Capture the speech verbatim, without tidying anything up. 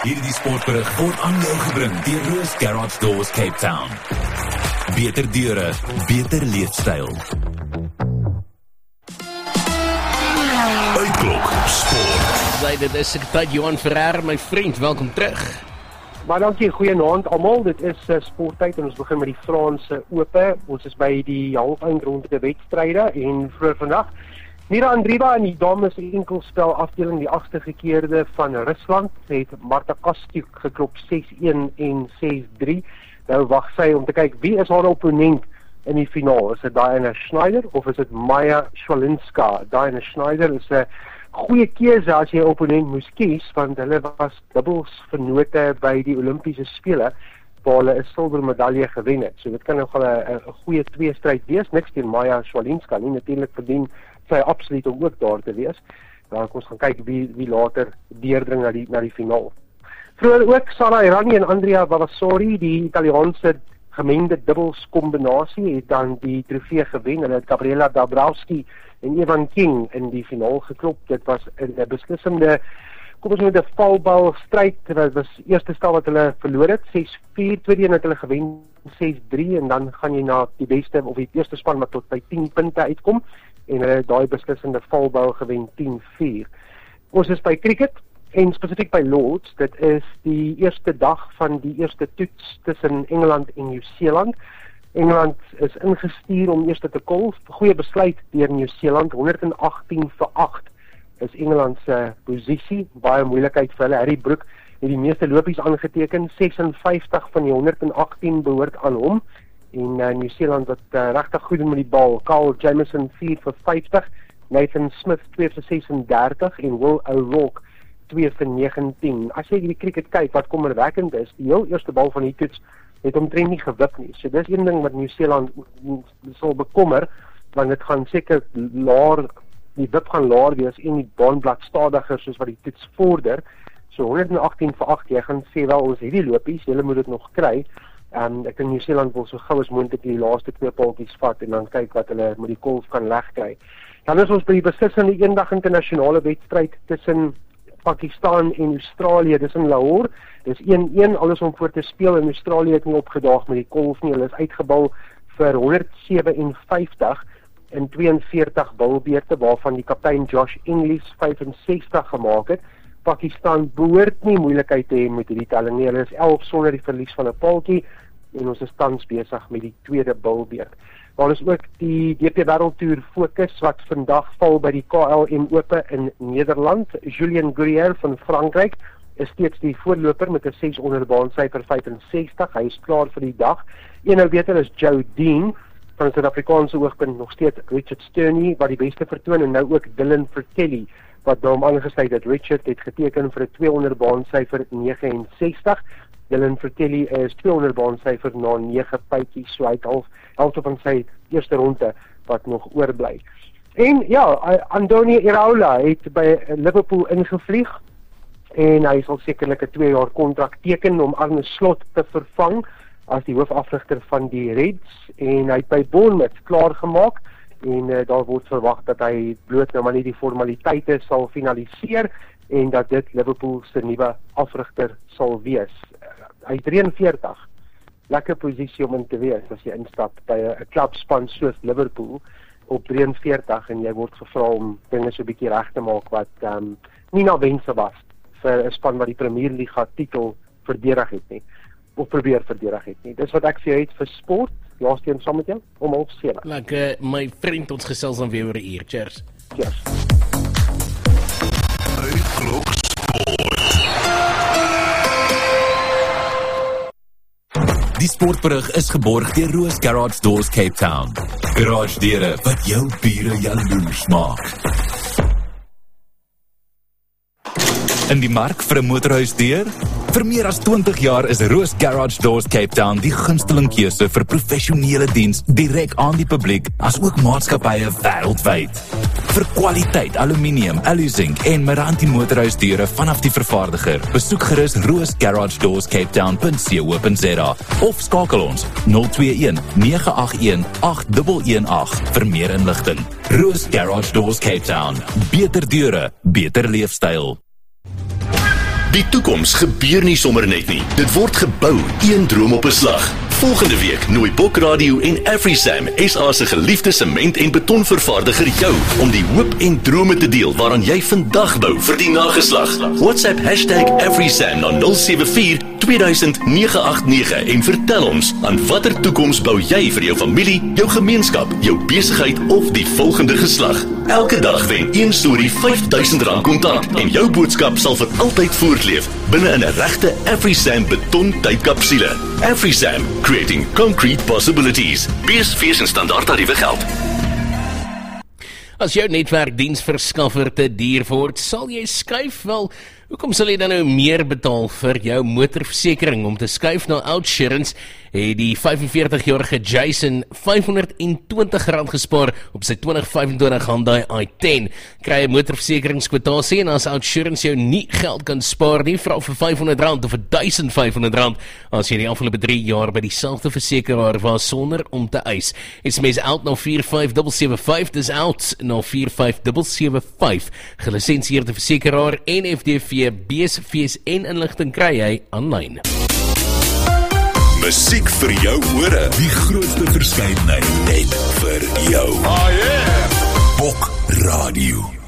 Hierdie sportberig word aan jou gebring deur Roos Garage Doors Cape Town. Beter deure, beter leefstyl. Uitklok Sport. Sy, dit is sekretær Johan Ferrer, my vriend, welkom terug. Maar dankie, goeienaand almal. Dit is uh, sporttyd en ons begin met die Franse Ope. Ons is by die halfeindronde wedstryde en vroeër vandag Mira Andreeva in die dames enkelspel afdeling, die agste gekeerde van Rusland, het Marta Kostyuk geklop ses een en ses drie. Nou wag sy om te kyk wie is haar opponent in die finaal. Is dit Diana Schneider of is dit Maja Swalinska? Diana Schneider is 'n goeie keuse as jy 'n opponent moes kies, want hulle was dubbels vennote by die Olimpiese Spele waar hulle 'n silwer medalje gewen het. So dit kan nogal 'n 'n goeie tweestryd wees. Niks teen Maja Swalinska nie, natuurlik verdien sy absoluut om ook daar te wees. Dan kom ons gaan kyk wie wie later deurdring na die na die finaal. Vroeër ook Sara Errani en Andrea Valvassori, die Italiaanse gemengde dubbels kombinasie, het dan die trofee gewen. Hulle het Gabriela Dabrowski en Evan King in die finaal geklop. Dit was 'n beslissende, kom ons met 'n valbal stryd. Dit was die eerste stel wat hulle verloor het, ses vier, tweede een het hulle gewen ses drie en dan gaan jy na die beste of die eerste span wat tot by tien punte uitkom en hulle het daai beslissende valbal gewen tien vier. Ons is by cricket en spesifiek by Lords. Dit is die eerste dag van die eerste toets tussen Engeland en Nieu-Seeland. Engeland is ingestuur om eers te kolf. Goeie besluit deur Nieu-Seeland, honderd agttien vir agt is Engeland se posisie, baie moeilikheid vir hulle. Harry Brook het die meeste lopies aangeteken, ses en vyftig van die honderd agttien behoort aan hom. En uh, Nieu-Seeland wat uh, regtig goed doen met die bal. Carl Jamieson vier vir vyftig, Nathan Smith twee vir ses en dertig en Will O'Rourke twee vir negentien. As jy die cricket kyk, wat kommerwekkend is, die heel eerste bal van die toets het omtrent nie gewip nie. So dis een ding wat Nieu-Seeland sal bekommer, want dit gaan seker laer, die wip gaan laer wees en die baanblad stadiger soos wat die toets vorder. So honderd agttien vir agt, jy gaan sê wel, ons het die lopies, julle moet dit nog kry. Um, ek dink Nieu-Seeland wil so gou as moontlik die laaste twee paaltjies vat en dan kyk wat hulle met die kolf kan legkry. Dan is ons by die beslissende eendag internasionale wedstryd tussen Pakistan en Australië. Dis in Lahore. Dis een een, alles om voor te speel en Australië het nie opgedaag met die kolf nie. Hulle is uitgebal vir honderd sewe en vyftig in twee en veertig bilbeerte waarvan die kaptein Josh Inglis vyf en sestig gemaak het. Pakistan behoort nie moeilikheid te hê met hierdie telling nie. Hulle is elf sonder die verlies van 'n paaltjie en ons is tans besig met die tweede bilbeert. Daar is ook die D P Wêreldtoer fokus wat vandag val by die K L M Ope in Nederland. Julien Gurier van Frankryk is steeds die voorloper met 'n ses onder baansyfer vyf en sestig. Hy is klaar vir die dag. Een nou beter is Joe Dean van Suid-Afrikaanse oogpunt nog steeds Richard Sterney wat die beste vertoon en nou ook Dylan Fratelli wat nou om aangesluit het. Richard het geteken vir 'n twee onder baansyfer nege en sestig. Dylan Fratelli is twee onder baansyfer na nege pytjies, so hy het half helfte van sy eerste ronde wat nog oorbly. En ja, Andoni Iraola het by Liverpool ingevlieg en hy sal sekerlik 'n twee jaar kontrak teken om Arne Slot te vervang as die hoofafrigter van die Reds en hy het by Bournemouth klaar gemaak en uh, daar word verwag dat hy bloot nou maar nie die formaliteite sal finaliseer en dat dit Liverpool se nuwe afrigter sal wees. Uh, hy is drieënveertig. Lekker posisie om in te wees as jy instap by 'n klubspan soos Liverpool op drieënveertig en jy word gevra om dinge so 'n bietjie reg te maak wat um, nie na wense was vir 'n span wat die Premier Liga titel verdedig het nie of probeer verdedig het nie. Dis wat ek vir jou het vir sport. Laaste een saam met jou om half sewe. Lekker, my vriend, ons gesels dan weer oor 'n uur. Cheers. Cheers. Uitklok Sport. Die sportberig is geborg deur Roos Garage Doors Cape Town. Garage deure wat jou bure jaloers maak. In die mark vir 'n motorhuisdeur? Vir meer as twintig jaar is Roos Garage Doors Cape Town die gunsteling keuse vir professionele diens direk aan die publiek as ook maatskappye wêreldwyd. Vir kwaliteit aluminium, alu-zinc en Meranti motorhuisdeure vanaf die vervaardiger, besoek gerus roos garage doors cape town punt co punt za of skakel ons nul twee een nege agt een agt een een agt vir meer inligting. Roos Garage Doors Cape Town. Beter deure, beter leefstyl. Die toekoms gebeur nie sommer net nie. Dit word gebou, een droom op 'n slag. Volgende week nooi Bok Radio en AfriSam, S A se geliefde sement- en betonvervaardiger jou, om die hoop en drome te deel waaraan jy vandag bou vir die nageslag. WhatsApp hashtag AfriSam na nul sewe vier twee duisend nege agt nege en vertel ons, aan watter toekoms bou jy vir jou familie, jou gemeenskap, jou besigheid of die volgende geslag. Elke dag wen een storie vyf duisend rand kontant en jou boodskap sal vir altyd voortleef binne in 'n regte AfriSam beton tydkapsule. AfriSam, creating concrete possibilities. B S V en standaard tariewe geld. As jou netwerkdiensverskaffer te duur word, sal jy skuif? Wel, hoekom sal jy dan nou meer betaal vir jou motorversekering? Om te skuif na OUTsurance het die vyfenveertig-jarige Jason vyfhonderd en twintig rand gespaar op sy twintig vyf en twintig Hyundai i ten. Kry 'n motorversekeringskwotasie en as OUTsurance jou nie geld kan spaar nie, vra vir vyfhonderd rand of duisend vyf honderd rand as jy die afgelope drie jaar by dieselfde versekeraar was sonder om te eis. S M S out na vier vyf sewe sewe vyf, dis out na vier vyf sewe sewe vyf. Gelisensieerde versekeraar en F D V, B S V en inligting kry jy aanlyn. Musiek vir jou ore. Die grootste verskeidenheid net vir jou. Oh yeah. Bok Radio.